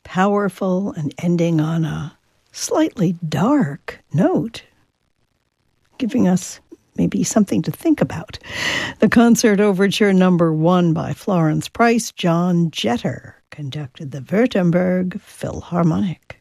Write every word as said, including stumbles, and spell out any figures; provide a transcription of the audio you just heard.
powerful and ending on a slightly dark note, giving us maybe something to think about. The Concert Overture Number One by Florence Price. John Jeter conducted the Württemberg Philharmonic.